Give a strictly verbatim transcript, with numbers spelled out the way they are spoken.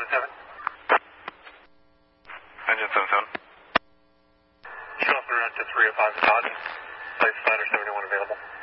seven. Engine seven seven. Show up around to three oh five Dodge. Place fighter seventy-one available.